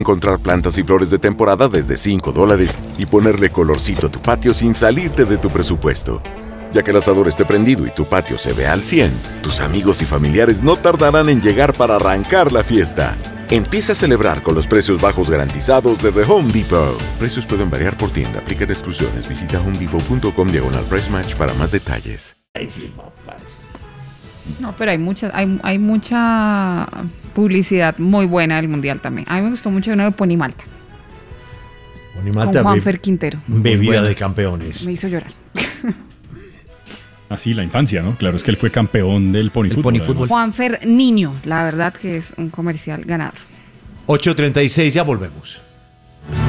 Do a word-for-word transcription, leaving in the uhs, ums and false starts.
Encontrar plantas y flores de temporada desde cinco dólares y ponerle colorcito a tu patio sin salirte de tu presupuesto. Ya que el asador esté prendido y tu patio se ve al cien, tus amigos y familiares no tardarán en llegar para arrancar la fiesta. Empieza a celebrar con los precios bajos garantizados de The Home Depot. Precios pueden variar por tienda, aplican exclusiones. Visita homedepot punto com diagonal price match para más detalles. No, pero hay mucha, hay, hay mucha publicidad muy buena del Mundial también. A mí me gustó mucho uno de Ponimalta. Ponimalta, con Juanfer Quintero. Bebida de campeones. Me hizo llorar. Así, la infancia, ¿no? Claro, es que él fue campeón del pony fútbol. Juanfer Niño, la verdad que es un comercial ganador. ocho treinta y seis, ya volvemos.